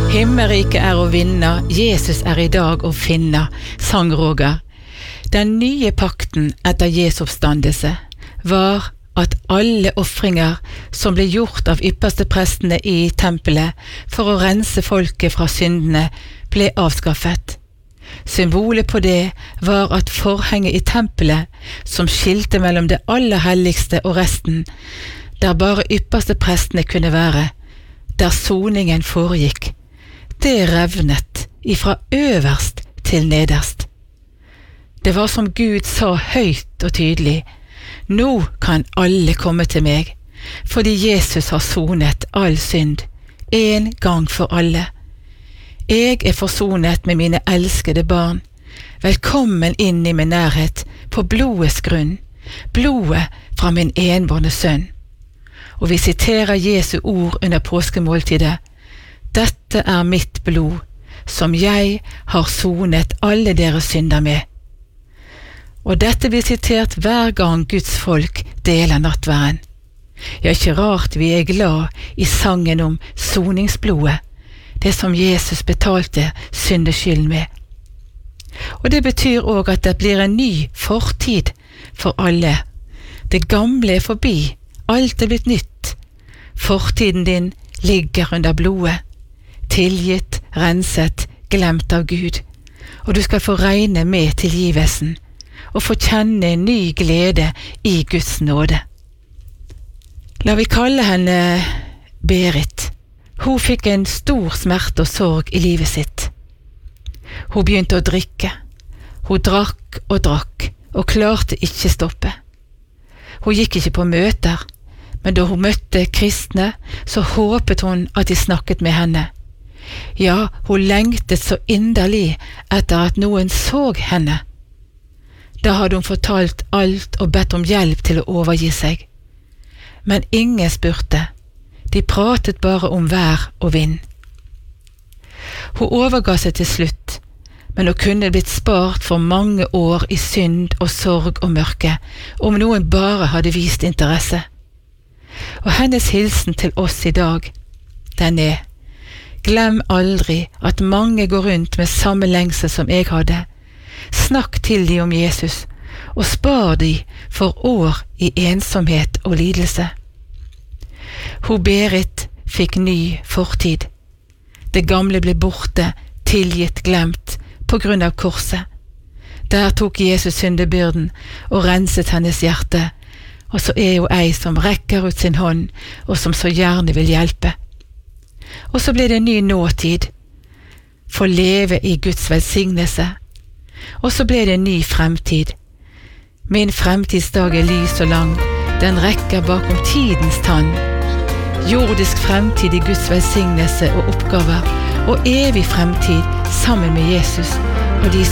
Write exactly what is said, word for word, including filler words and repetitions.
Himmelriket er å vinne, Jesus er i dag å finne, sang Roger. Den nye pakten etter Jesu oppstandelse var at alle offringer som ble gjort av ypperste prestene i tempelet for å rense folket fra syndene, ble avskaffet. Symbolet på det var at forhenget i tempelet, som skilte mellom det aller helligste og resten, der bare ypperste prestene kunne være, der soningen foregikk, det revnet ifra øverst til nederst. Det var som Gud sa høyt og tydelig, nå kan alle komme til meg, fordi Jesus har sonet all synd, en gang for alle. Jeg er forsonet med mine elskede barn. Velkommen inn i min nærhet på blodets grunn, blodet fra min enbårne sønn. Og vi siterer Jesu ord under påskemåltidet. Dette er mitt blod, som jeg har sonet alle deres synder med. Og dette blir sitert hver gang Guds folk deler nattverden. Ja, ikke rart vi er glad i sangen om soningsblodet, det som Jesus betalte syndeskylden med. Og det betyr også at det blir en ny fortid for alle. Det gamle er forbi, alt er blitt nytt. Fortiden din ligger under blodet, tilgitt, renset, glemt av Gud, og du skal få regne med tilgivelsen, og få kjenne en ny glede i Guds nåde. La vi kalle henne Berit. Hun fikk en stor smerte og sorg i livet sitt. Hun begynte å drikke. Hun drakk og drakk, og klarte ikke stoppe. Hun gikk ikke på møter, men da hun møtte kristne, så håpet hun at de snakket med henne. Ja, hun lengtet så inderlig etter at noen så henne. Da hadde hun fortalt alt og bedt om hjelp til å overgi seg. Men ingen spurte. De pratet bare om vær og vind. Hun overga seg til slutt, men hun kunne blitt spart for mange år i synd og sorg og mørke, om noen bare hadde vist interesse. Og hennes hilsen til oss i dag, den er: glem aldri at mange går rundt med samme lengsel som jeg hadde. Snakk til de om Jesus, og spar de for år i ensomhet og lidelse. Hun Berit fikk ny fortid. Det gamle ble borte, tilgitt, glemt, på grunn av korset. Der tok Jesus syndebyrden og renset hennes hjerte, og så er hun ei som rekker ut sin hånd, og som så gjerne vil hjelpe. Og så ble det en ny nåtid, for leve i Guds velsignelse. Og så ble det en ny fremtid. Min fremtidsdag er lys og lang, den rekker bakom tidens tann. Jordisk fremtid i Guds velsignelse og oppgaver, og evig fremtid sammen med Jesus og de